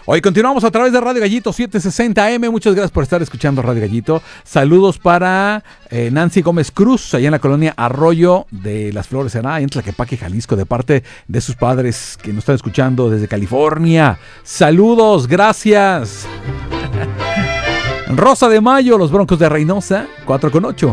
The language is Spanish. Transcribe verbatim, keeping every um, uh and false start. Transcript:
Hoy continuamos a través de Radio Gallito setecientos sesenta A M. Muchas gracias por estar escuchando Radio Gallito. Saludos para eh, Nancy Gómez Cruz, allá en la colonia Arroyo de las Flores, en Tlaquepaque, Jalisco, de parte de sus padres que nos están escuchando desde California. Saludos, gracias. Rosa de Mayo, los Broncos de Reynosa, cuatro con ocho.